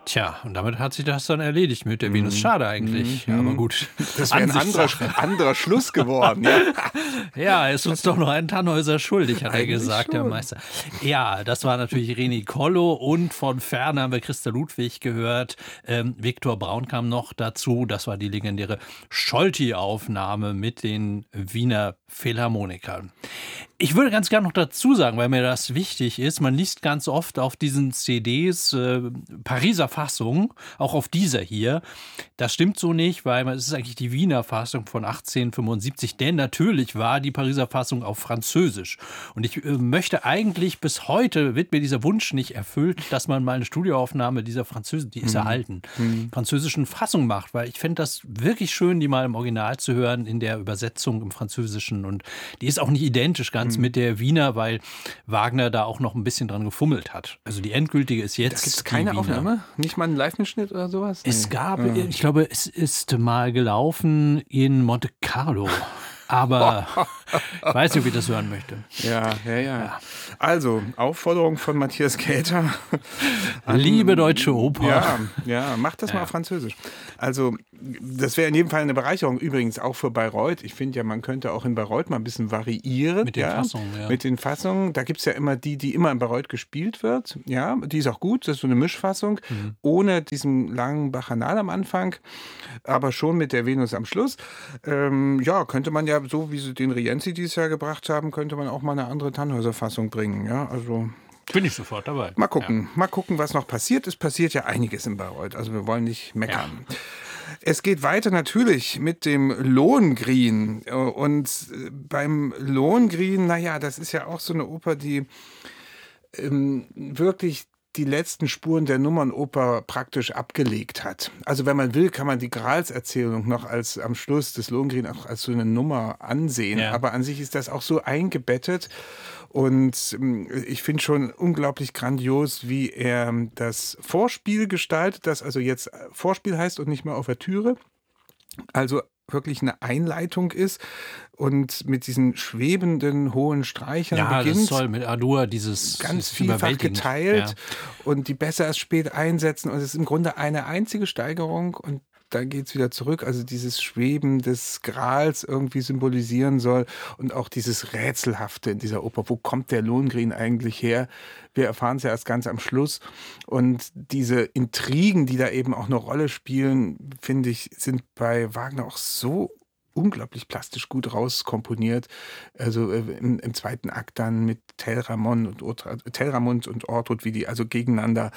Tja, und damit hat sich das dann erledigt mit der Venus. Schade eigentlich, aber gut. Das wäre ein anderer Schluss geworden. Ja. Ja, er ist uns doch noch ein Tannhäuser schuldig, hat er Eigentlich gesagt, der schon. Meister. Ja, das war natürlich René Collo und von Ferne haben wir Christa Ludwig gehört. Viktor Braun kam noch dazu. Das war die legendäre Scholti-Aufnahme mit den Wiener Philharmonikern. Ich würde ganz gerne noch dazu sagen, weil mir das wichtig ist, man liest ganz oft auf diesen CDs Pariser Fassung, auch auf dieser hier. Das stimmt so nicht, weil es ist eigentlich die Wiener Fassung von 1875, denn natürlich war die Pariser Fassung auf Französisch. Und ich möchte eigentlich bis heute, wird mir dieser Wunsch nicht erfüllt, dass man mal eine Studioaufnahme dieser die ist erhalten, französischen Fassung macht, weil ich fände das wirklich schön, die mal im Original zu hören, in der Übersetzung im Französischen. Und die ist auch nicht identisch ganz mit der Wiener, weil Wagner da auch noch ein bisschen dran gefummelt hat. Also die endgültige ist jetzt. Da gibt es keine Aufnahme? Nicht mal einen Live-Mitschnitt oder sowas? Nee. Es gab, ich glaube, es ist mal gelaufen in Monte Carlo. Aber ich weiß nicht, ob ich das hören möchte. Ja. Also, Aufforderung von Matthias Käther. Liebe Deutsche Oper. Ja, macht das mal auf Französisch. Also, das wäre in jedem Fall eine Bereicherung. Übrigens auch für Bayreuth. Ich finde ja, man könnte auch in Bayreuth mal ein bisschen variieren. Mit den Fassungen, ja. Mit den Fassungen. Da gibt es ja immer die immer in Bayreuth gespielt wird. Ja, die ist auch gut. Das ist so eine Mischfassung. Ohne diesen langen Bacchanal am Anfang. Aber schon mit der Venus am Schluss. Könnte man ja, so wie sie den Rienzi dieses Jahr gebracht haben, könnte man auch mal eine andere Tannhäuser-Fassung bringen. Ja, also bin ich sofort dabei. Mal gucken, was noch passiert. Es passiert ja einiges in Bayreuth. Also wir wollen nicht meckern. Ja. Es geht weiter natürlich mit dem Lohengrin. Und beim Lohengrin, das ist ja auch so eine Oper, die wirklich die letzten Spuren der Nummernoper praktisch abgelegt hat. Also wenn man will, kann man die Gralserzählung noch als am Schluss des Lohengrin auch als so eine Nummer ansehen. Ja. Aber an sich ist das auch so eingebettet. Und ich finde schon unglaublich grandios, wie er das Vorspiel gestaltet, das also jetzt Vorspiel heißt und nicht mehr Ouvertüre. Also wirklich eine Einleitung ist und mit diesen schwebenden, hohen Streichern beginnt. Ja, das soll mit A-Dur ganz vielfach geteilt und die besser erst spät einsetzen. Und es ist im Grunde eine einzige Steigerung und dann geht es wieder zurück. Also dieses Schweben des Grals irgendwie symbolisieren soll und auch dieses Rätselhafte in dieser Oper. Wo kommt der Lohengrin eigentlich her? Wir erfahren es ja erst ganz am Schluss. Und diese Intrigen, die da eben auch eine Rolle spielen, finde ich, sind bei Wagner auch so unglaublich plastisch gut rauskomponiert. Also im zweiten Akt dann mit Telramund und Ortrud, wie die also gegeneinander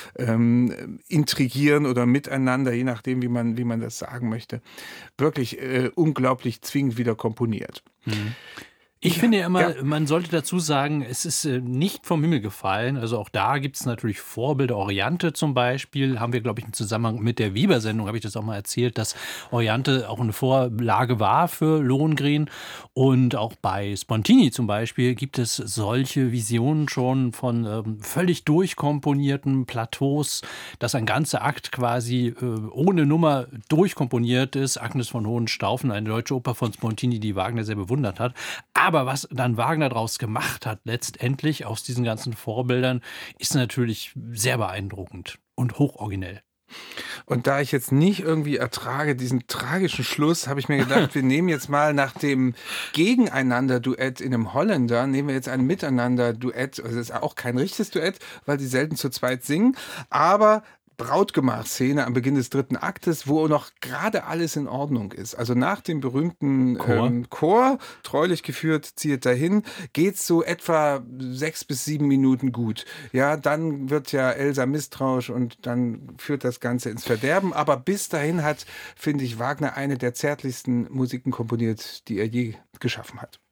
intrigieren oder miteinander, je nachdem, wie man das sagen möchte. Wirklich unglaublich zwingend wieder komponiert. Ich finde ja immer, man sollte dazu sagen, es ist nicht vom Himmel gefallen. Also auch da gibt es natürlich Vorbilder. Oriante zum Beispiel, haben wir, glaube ich, im Zusammenhang mit der Weber-Sendung, habe ich das auch mal erzählt, dass Oriante auch eine Vorlage war für Lohengrin. Und auch bei Spontini zum Beispiel gibt es solche Visionen schon von völlig durchkomponierten Plateaus, dass ein ganzer Akt quasi ohne Nummer durchkomponiert ist. Agnes von Hohenstaufen, eine deutsche Oper von Spontini, die Wagner sehr bewundert hat. Aber was dann Wagner daraus gemacht hat, letztendlich aus diesen ganzen Vorbildern, ist natürlich sehr beeindruckend und hochoriginell. Und da ich jetzt nicht irgendwie ertrage diesen tragischen Schluss, habe ich mir gedacht, wir nehmen jetzt mal nach dem Gegeneinander-Duett in einem Holländer, nehmen wir jetzt ein Miteinander-Duett. Also das ist auch kein richtiges Duett, weil die selten zu zweit singen, aber Brautgemach-Szene am Beginn des dritten Aktes, wo noch gerade alles in Ordnung ist. Also nach dem berühmten Chor, treulich geführt, zieht dahin, geht's so etwa 6 bis 7 Minuten gut. Ja, dann wird ja Elsa misstrauisch und dann führt das Ganze ins Verderben. Aber bis dahin hat, finde ich, Wagner eine der zärtlichsten Musiken komponiert, die er je geschaffen hat.